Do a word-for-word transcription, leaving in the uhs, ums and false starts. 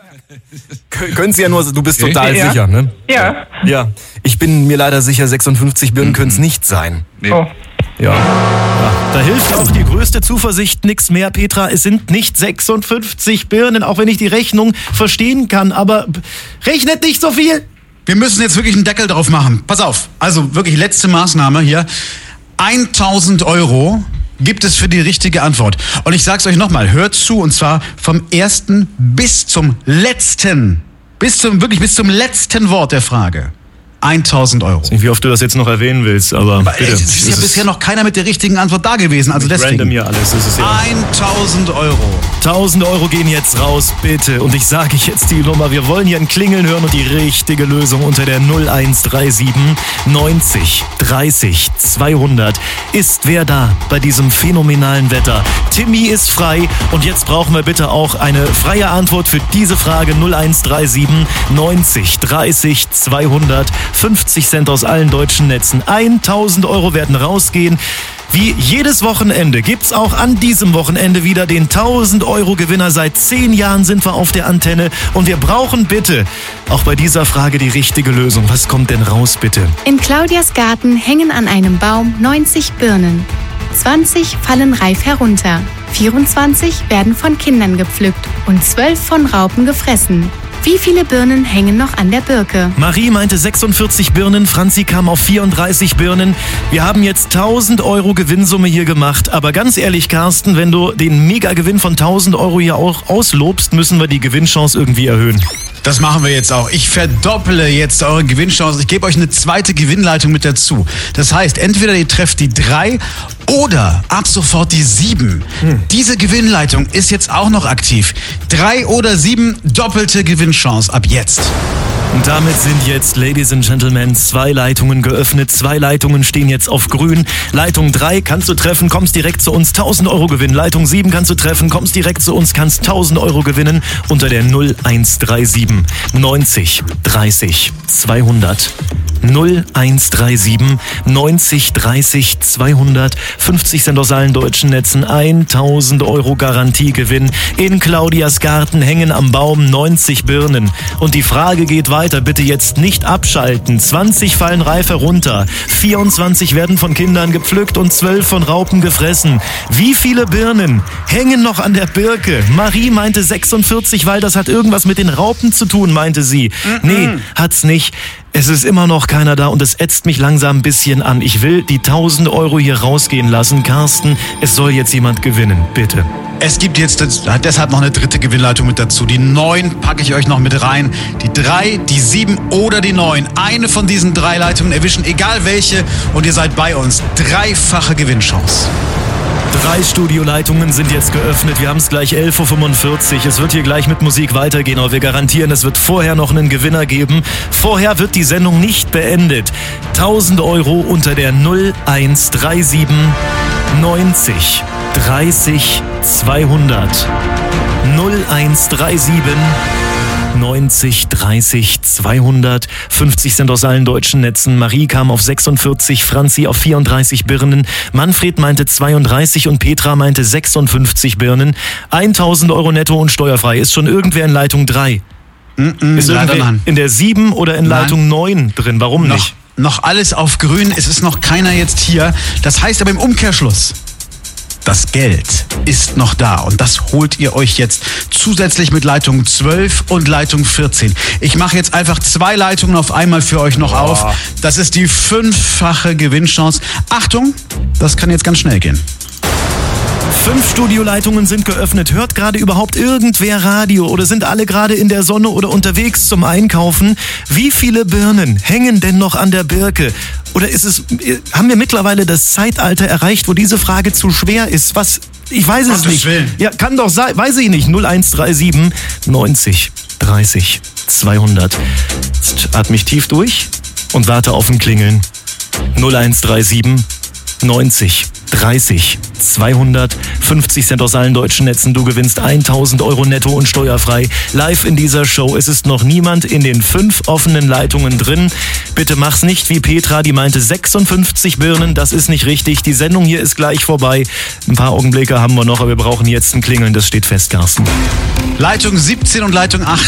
Können Sie ja nur, du bist total ja. sicher, ne? Ja. Ja, ich bin mir leider sicher, sechsundfünfzig Birnen können es nicht sein. Nee. Oh. Ja. ja. Da hilft auch die größte Zuversicht nix mehr, Petra. Es sind nicht sechsundfünfzig Birnen, auch wenn ich die Rechnung verstehen kann. Aber rechnet nicht so viel. Wir müssen jetzt wirklich einen Deckel drauf machen. Pass auf, also wirklich letzte Maßnahme hier. tausend Euro gibt es für die richtige Antwort. Und ich sag's euch nochmal, hört zu, und zwar vom ersten bis zum letzten, bis zum, wirklich bis zum letzten Wort der Frage. tausend Euro. Ich weiß nicht, wie oft du das jetzt noch erwähnen willst, aber, aber bitte. Es ist ja ist bisher noch keiner mit der richtigen Antwort da gewesen, also deswegen. Random hier alles, das ist ja tausend Euro. tausend Euro gehen jetzt raus, bitte. Und ich sage jetzt die Nummer, wir wollen hier ein Klingeln hören und die richtige Lösung unter der null eins drei sieben neunzig dreißig zweihundert. Ist wer da bei diesem phänomenalen Wetter? Timmy ist frei und jetzt brauchen wir bitte auch eine freie Antwort für diese Frage. null eins drei sieben neunzig dreißig zweihundert. fünfzig Cent aus allen deutschen Netzen. tausend Euro werden rausgehen. Wie jedes Wochenende gibt's auch an diesem Wochenende wieder den tausend Euro Gewinner. Seit zehn Jahren sind wir auf der Antenne und wir brauchen bitte auch bei dieser Frage die richtige Lösung. Was kommt denn raus, bitte? In Claudias Garten hängen an einem Baum neunzig Birnen. zwanzig fallen reif herunter. vierundzwanzig werden von Kindern gepflückt und zwölf von Raupen gefressen. Wie viele Birnen hängen noch an der Birke? Marie meinte sechsundvierzig Birnen, Franzi kam auf vierunddreißig Birnen. Wir haben jetzt tausend Euro Gewinnsumme hier gemacht. Aber ganz ehrlich, Carsten, wenn du den Mega-Gewinn von tausend Euro hier auch auslobst, müssen wir die Gewinnchance irgendwie erhöhen. Das machen wir jetzt auch. Ich verdopple jetzt eure Gewinnchance. Ich gebe euch eine zweite Gewinnleitung mit dazu. Das heißt, entweder ihr trefft die drei oder ab sofort die sieben. Hm. Diese Gewinnleitung ist jetzt auch noch aktiv. Drei oder sieben, doppelte Gewinnchance ab jetzt. Und damit sind jetzt, Ladies and Gentlemen, zwei Leitungen geöffnet. Zwei Leitungen stehen jetzt auf grün. Leitung drei kannst du treffen, kommst direkt zu uns, tausend Euro gewinnen. Leitung sieben kannst du treffen, kommst direkt zu uns, kannst tausend Euro gewinnen unter der null eins drei sieben neunzig dreißig zweihundert. null eins drei sieben neunzig dreißig zweihundert. fünfzig Cent aus allen deutschen Netzen. tausend Euro Garantiegewinn. In Claudias Garten hängen am Baum neunzig Birnen. Und die Frage geht weiter. Bitte jetzt nicht abschalten. zwanzig fallen reif herunter. vierundzwanzig werden von Kindern gepflückt und zwölf von Raupen gefressen. Wie viele Birnen hängen noch an der Birke? Marie meinte sechsundvierzig, weil das hat irgendwas mit den Raupen zu tun, meinte sie. Mm-mm. Nee, hat's nicht. Es ist immer noch keiner da und es ätzt mich langsam ein bisschen an. Ich will die tausend Euro hier rausgehen lassen. Carsten, es soll jetzt jemand gewinnen, bitte. Es gibt jetzt deshalb noch eine dritte Gewinnleitung mit dazu. Die neun packe ich euch noch mit rein. Die drei, die sieben oder die neun. Eine von diesen drei Leitungen erwischen, egal welche. Und ihr seid bei uns. Dreifache Gewinnchance. Drei Studioleitungen sind jetzt geöffnet. Wir haben es gleich elf Uhr fünfundvierzig. Es wird hier gleich mit Musik weitergehen, aber wir garantieren, es wird vorher noch einen Gewinner geben. Vorher wird die Sendung nicht beendet. tausend Euro unter der null eins drei sieben neunzig dreißig zweihundert. null eins drei sieben neunzig dreißig zweihundert. fünfzig Cent aus allen deutschen Netzen. Marie kam auf sechsundvierzig, Franzi auf vierunddreißig Birnen. Manfred meinte zweiunddreißig und Petra meinte sechsundfünfzig Birnen. tausend Euro netto und steuerfrei. Ist schon irgendwer in Leitung drei? Mm-mm, ist irgendwer in der sieben oder in Nein. Leitung neun drin? Warum noch, nicht? Noch alles auf grün. Es ist noch keiner jetzt hier. Das heißt aber im Umkehrschluss, das Geld ist noch da und das holt ihr euch jetzt zusätzlich mit Leitung zwölf und Leitung vierzehn. Ich mache jetzt einfach zwei Leitungen auf einmal für euch noch Boah. auf. Das ist die fünffache Gewinnchance. Achtung, das kann jetzt ganz schnell gehen. Fünf Studioleitungen sind geöffnet. Hört gerade überhaupt irgendwer Radio oder sind alle gerade in der Sonne oder unterwegs zum Einkaufen? Wie viele Birnen hängen denn noch an der Birke? Oder ist es, haben wir mittlerweile das Zeitalter erreicht, wo diese Frage zu schwer ist? Was? Ich weiß es Gottes nicht. Willen. Ja, kann doch sein, weiß ich nicht. null eins drei sieben neunzig dreißig zweihundert. Jetzt atme ich tief durch und warte auf ein Klingeln. null eins drei sieben neunzig dreißig zweihundert. fünfzig Cent aus allen deutschen Netzen. Du gewinnst tausend Euro netto und steuerfrei. Live in dieser Show. Es ist noch niemand in den fünf offenen Leitungen drin. Bitte mach's nicht wie Petra, die meinte sechsundfünfzig Birnen. Das ist nicht richtig. Die Sendung hier ist gleich vorbei. Ein paar Augenblicke haben wir noch, aber wir brauchen jetzt ein Klingeln. Das steht fest, Carsten. Leitung siebzehn und Leitung achtzehn.